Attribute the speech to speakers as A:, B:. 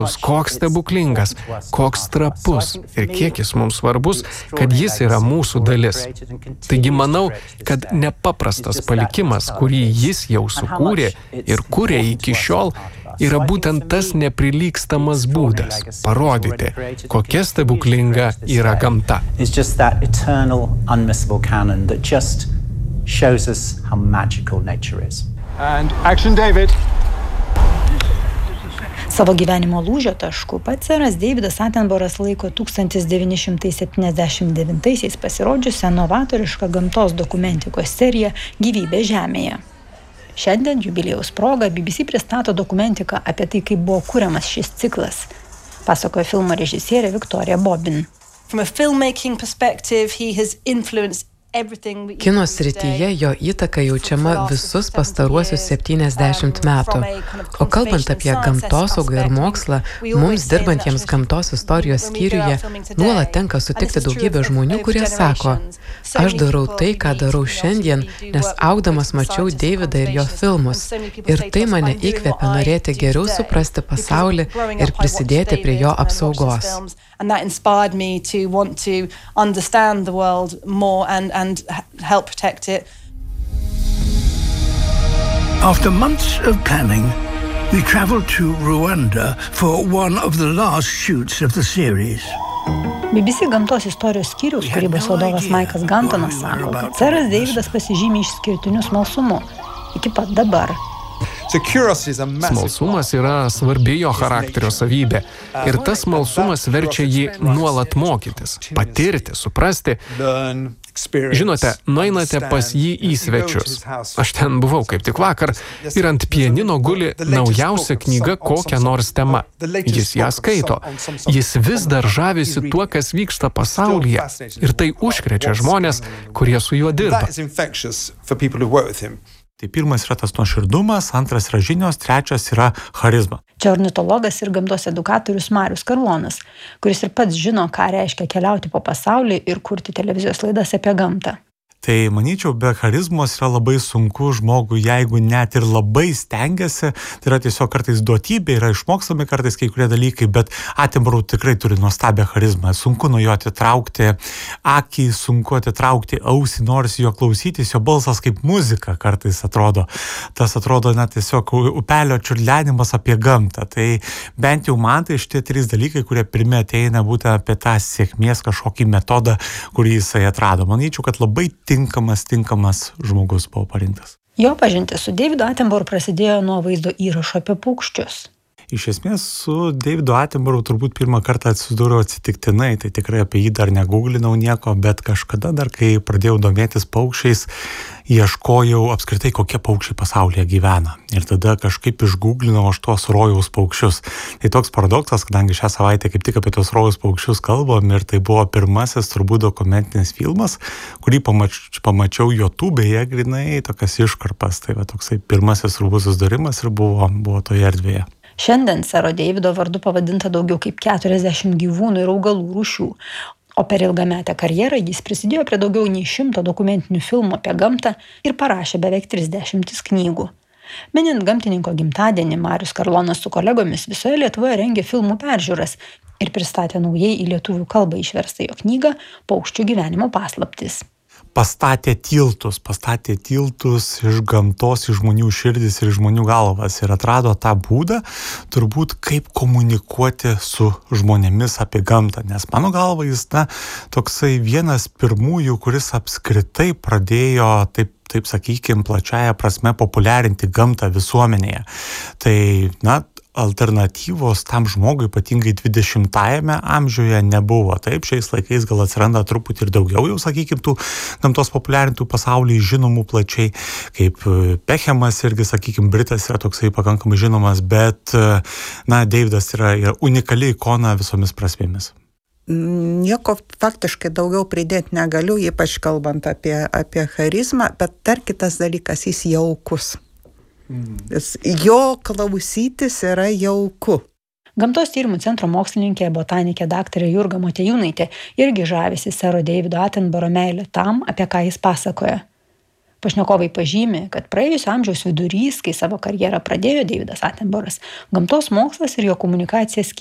A: koks stebuklingas, koks trapus ir kiek jis mums svarbus, kad jis yra mūsų dalis. Taigi manau, kad nepaprastas palikimas, kurį jis jau sukūrė ir kuria iki šiol, yra būtent tas neprilygstamas būdas parodyti, kokia stebuklinga yra gamta.
B: It's just that eternal, unmissable canon that just shows us how magical nature is.
C: And action, David.
D: Savo gyvenimo lūžio tašku pats seras Davidas Attenboroughas laiko 1979 pasirodžiusią novatorišką gamtos dokumentikos seriją Gyvybė Žemėje. Šiandien jubiliejaus proga BBC pristato dokumentiką apie tai, kaip buvo kuriamas šis ciklas, pasakoja filmo režisierė Victoria Bobbin.
E: From a filmmaking perspective, he has influenced
F: Kino srityje jo įtaka jaučiama visus pastaruosius 70 metų. O kalbant apie gamtosaugą ir mokslą, mums dirbantiems gamtos istorijos skyriuje nuolat tenka sutikti daugybę žmonių, kurie sako, aš darau tai, ką darau šiandien, nes augdamas mačiau Davidą ir jo filmus. Ir tai mane įkvėpė norėti geriau suprasti pasaulį ir prisidėti prie jo apsaugos.
E: And that inspired me to want to understand the world more and help protect it.
G: After months of planning, we traveled to Rwanda for one of the last shoots of the series.
D: BBC gamtos istorijos skyriaus kūrybos vadovas Maikas Gantonas sako, kad seras Davidas pasižymi išskirtiniu smalsumu iki pat dabar.
A: Smalsumas yra svarbi jo charakterio savybė ir tas smalsumas verčia jį nuolat mokytis, patirti, suprasti. Žinote, nueinate pas jį į svečius. Aš ten buvau kaip tik vakar ir ant pianino guli naujausia knyga kokia nors tema. Jis ją skaito. Jis vis dar žavisi tuo, kas vyksta pasaulyje ir tai užkrečia žmonės, kurie su juo dirba.
H: Tai pirmas yra tas nuoširdumas, antras yra žinios, trečias yra charizma.
D: Čia ornitologas ir gamtos edukatorius Marius Karlonas, kuris ir pats žino, ką reiškia keliauti po pasaulį ir kurti televizijos laidas apie gamtą.
H: Tai manyčiau, be charizmos yra labai sunku žmogui, jeigu net ir labai stengiasi, tai yra tiesiog kartais duotybė, yra išmokstami kartais kai kurie dalykai, bet Attenborough tikrai turi nuostabią charizmą. Sunku nuo jo atitraukti akį, sunku atitraukti ausį, nors jo klausytis, jo balsas kaip muzika kartais atrodo. Tas atrodo net tiesiog upelio čiurlenimas apie gamtą. Tai bent jau man tai šitie trys dalykai, kurie pirmi ateina būtent apie tą sėkmės kažkokį metodą, kurį jisai atrado. Manyčiau, kad labai tinkamas žmogus buvo parinktas.
D: Jo pažintis su Davidu Attenborough prasidėjo nuo vaizdo įrašo apie paukščius.
H: Iš esmės, su Davidu Attenborough turbūt pirmą kartą atsidūriau atsitiktinai, tai tikrai apie jį dar neguglinau nieko, bet kažkada dar, kai pradėjau domėtis paukščiais, ieškojau apskritai, kokie paukščiai pasaulyje gyvena. Ir tada kažkaip išguglinau aš tuos rojaus paukščius. Tai toks paradoksas, kadangi šią savaitę kaip tik apie tuos rojaus paukščius kalbam ir tai buvo pirmasis turbūt dokumentinis filmas, kurį pamačiau YouTube'e, grinai tokias iškarpas. Tai va toksai pirmasis turbūt susidūrimas ir buvo toje erdvėje.
D: Šiandien sero Davido vardu pavadinta daugiau kaip 40 gyvūnų ir augalų rūšių, o per ilgametę karjerą jis prisidėjo prie daugiau nei 100 dokumentinių filmų apie gamtą ir parašė beveik 30 knygų. Minint gamtininko gimtadienį, Marius Karlonas su kolegomis visoje Lietuvoje rengė filmų peržiūras ir pristatė naujai į lietuvių kalbą išverstą jo knygą Paukščių gyvenimo paslaptys.
H: Pastatė tiltus iš gamtos, iš žmonių širdis ir žmonių galvas ir atrado tą būdą, turbūt kaip komunikuoti su žmonėmis apie gamtą, nes mano galva jis, toksai vienas pirmųjų, kuris apskritai pradėjo taip sakykime, plačiaja prasme populiarinti gamtą visuomenėje. Tai, alternatyvos tam žmogui, ypatingai 20-ajame amžiuje nebuvo. Taip, šiais laikais gal atsiranda truputį ir daugiau, jau sakykime, tų gamtos populiarintų pasaulyje žinomų plačiai, kaip Beckhamas irgi, sakykime, Britas yra toksai pakankamai žinomas, bet, Davidas yra unikali ikona visomis prasmėmis.
I: Nieko faktiškai daugiau pridėti negaliu, ypač kalbant apie charizmą, bet dar kitas dalykas, jis jaukus. Jo klausytis yra jauku.
D: Gamtos tyrimų centro mokslininkė, botanikė daktarė Jurga Motiejūnaitė irgi žavisi sero Davido Attenborough meilę tam, apie ką jis pasakoja. Pašnekovai pažymi, kad praėjusio amžiaus vidurys, kai savo karjerą pradėjo Davidas Attenboroughas, gamtos mokslas ir jo komunikacija